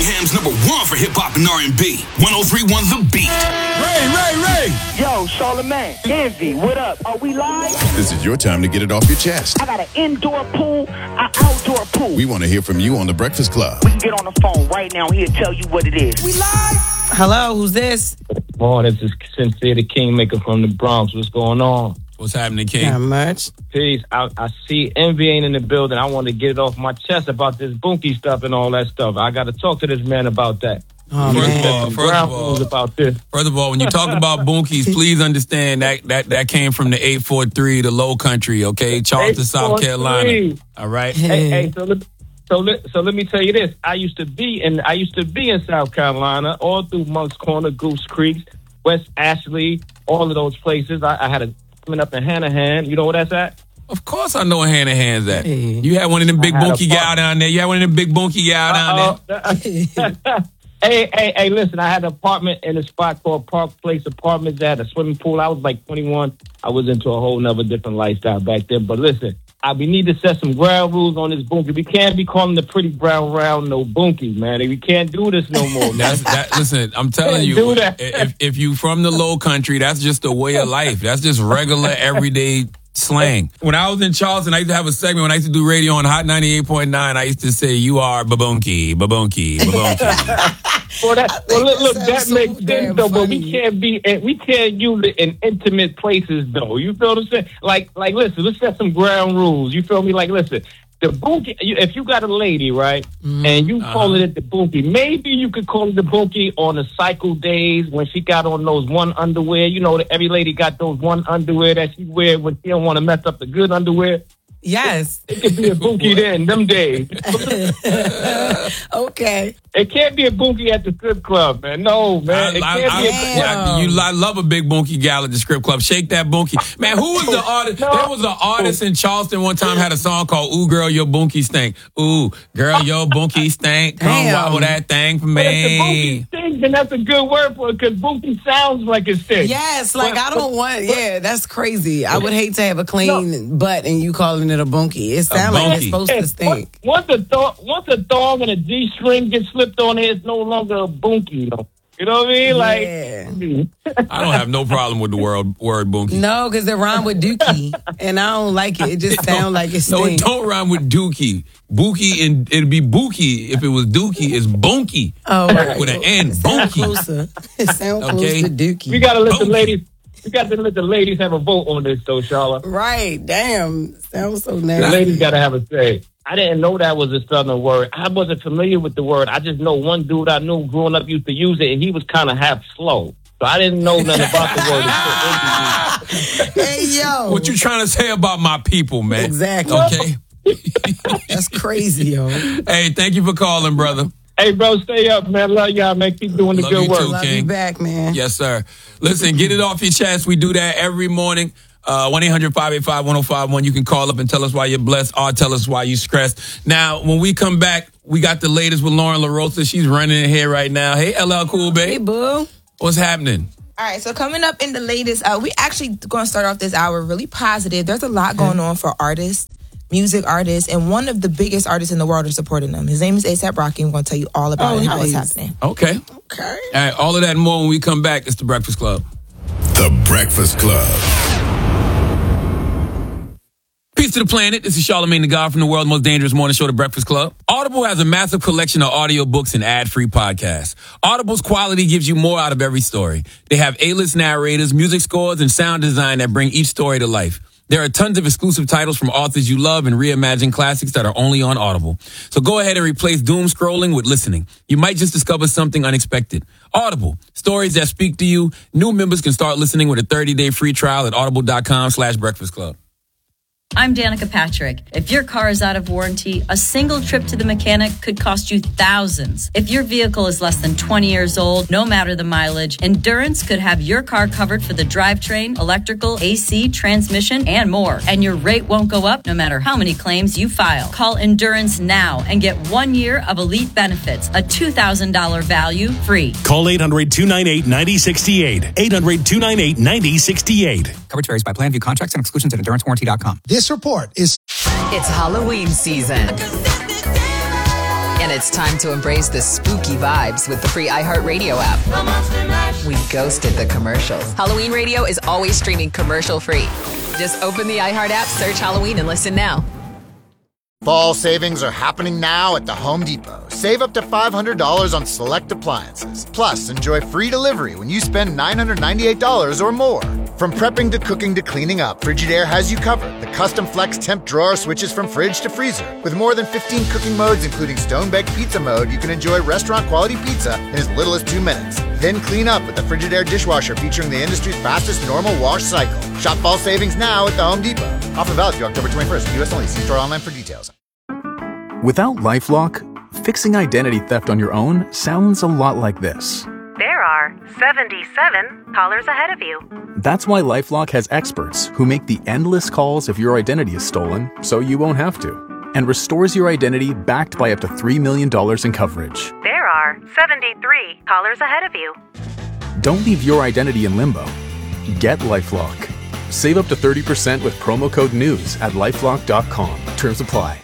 Birmingham's #1 for hip-hop and R&B. 103.1 The Beat. Ray! Yo, Charlamagne, Envy, what up? Are we live? This is your time to get it off your chest. I got an indoor pool, an outdoor pool. We want to hear from you on The Breakfast Club. We can get on the phone right now. He'll tell you what it is. We live? Hello, who's this? Oh, this is Sincere the Kingmaker from the Bronx. What's going on? What's happening, King? Not much. Peace. I see Envy ain't in the building. I want to get it off my chest about this Bunky stuff and all that stuff. I got to talk to this man about that. Oh, First of all, when you talk about bunkies, please understand that came from the 843, the Low Country, okay? Charleston, South Carolina. All right? Hey, so let me tell you this. I used to be in South Carolina, all through Monk's Corner, Goose Creek, West Ashley, all of those places. I had a coming up in Hanahan. You know where that's at? Of course I know where Hanahan's at. Hey. You had one of them big bunky gal down there. Down there. Hey, listen, I had an apartment in a spot called Park Place Apartments. I had a swimming pool. I was like 21. I was into a whole nother different lifestyle back then. But listen, we need to set some ground rules on this bunky. We can't be calling the pretty brown round no bunky, man. We can't do this no more, man. Listen, I'm telling you, if you from the Low Country, that's just a way of life. That's just regular, everyday slang. When I was in Charleston, I used to have a segment when I used to do radio on Hot 98.9. I used to say, "You are babunky." Well, look, that so makes sense though. But we can't use it in intimate places though. You feel what I'm saying? Like, listen, let's set some ground rules. You feel me? Like, listen, the bunky. If you got a lady, right, and you call it the bunky, maybe you could call it the bunky on the cycle days when she got on those one underwear. You know, every lady got those one underwear that she wear when she don't want to mess up the good underwear. Yes. It could be a bunky then, them days. Okay. It can't be a bunky at the strip club, man. No, man. I love a big bunky gal at the strip club. Shake that bunky. Man, who was the artist? There was an artist in Charleston one time had a song called Ooh, Girl, Your Bunky Stink. Ooh, girl, your bunky stink. Come wobble that thing for me. But if the bunky stinks, then that's a good word for it because bunky sounds like it stinks. Yes, like I don't want, that's crazy. I would hate to have a clean butt and you calling it a bunky. It sounds like it's supposed to stink. Once a thong and a G-string gets slipped on it, it's no longer a bunky. You know what I mean? Like, I don't have no problem with the word bunky. No, because it rhyme with dookie, and I don't like it. It just sounds like it stinks. No, it don't rhyme with dookie. Bookie, and it'd be bookie if it was dookie. It's bunky. Oh, right. With an N, bunky. It sounds close to dookie. We gotta let the ladies. We got to let the ladies have a vote on this, though, Charlotte. Right. Damn. Sounds so nasty. The ladies got to have a say. I didn't know that was a Southern word. I wasn't familiar with the word. I just know one dude I knew growing up used to use it, and he was kind of half slow. So I didn't know nothing about the word. Hey, yo. What you trying to say about my people, man? Exactly. Okay. That's crazy, yo. Hey, thank you for calling, brother. Hey, bro, stay up, man. Love y'all, man. Keep doing the good work. Love you back, man. Yes, sir. Listen, get it off your chest. We do that every morning. 1-800-585-1051. You can call up and tell us why you're blessed or tell us why you're stressed. Now, when we come back, we got the latest with Lauren LaRosa. She's running in here right now. Hey, LL Cool, babe. Hey, boo. What's happening? All right, so coming up in the latest, we actually going to start off this hour really positive. There's a lot going on for artists. Music artists, and one of the biggest artists in the world are supporting them. His name is A$AP Rocky. I'm going to tell you all about it, how it's happening. Okay. All right, all of that and more when we come back. It's The Breakfast Club. The Breakfast Club. Peace to the planet. This is Charlamagne the God from the world's most dangerous morning show, The Breakfast Club. Audible has a massive collection of audiobooks and ad-free podcasts. Audible's quality gives you more out of every story. They have A-list narrators, music scores, and sound design that bring each story to life. There are tons of exclusive titles from authors you love and reimagined classics that are only on Audible. So go ahead and replace doom scrolling with listening. You might just discover something unexpected. Audible, stories that speak to you. New members can start listening with a 30-day free trial at audible.com/breakfast club. I'm Danica Patrick. If your car is out of warranty, a single trip to the mechanic could cost you thousands. If your vehicle is less than 20 years old, no matter the mileage, Endurance could have your car covered for the drivetrain, electrical, AC, transmission, and more. And your rate won't go up no matter how many claims you file. Call Endurance now and get 1 year of elite benefits, a $2,000 value free. Call 800-298-9068. 800-298-9068. Coverage varies by plan. View contracts and exclusions at endurancewarranty.com. This report is... It's Halloween season. And it's time to embrace the spooky vibes with the free iHeartRadio app. We ghosted the commercials. Halloween Radio is always streaming commercial-free. Just open the iHeart app, search Halloween, and listen now. Fall savings are happening now at the Home Depot. Save up to $500 on select appliances. Plus, enjoy free delivery when you spend $998 or more. From prepping to cooking to cleaning up, Frigidaire has you covered. The custom flex temp drawer switches from fridge to freezer. With more than 15 cooking modes, including stone-baked pizza mode, you can enjoy restaurant-quality pizza in as little as 2 minutes. Then clean up with the Frigidaire dishwasher featuring the industry's fastest normal wash cycle. Shop fall savings now at the Home Depot. Offer valid through October 21st. U.S. only. See store online for details. Without LifeLock, fixing identity theft on your own sounds a lot like this. There are 77 callers ahead of you. That's why LifeLock has experts who make the endless calls if your identity is stolen, so you won't have to, and restores your identity backed by up to $3 million in coverage. There are 73 callers ahead of you. Don't leave your identity in limbo. Get LifeLock. Save up to 30% with promo code NEWS at LifeLock.com. Terms apply.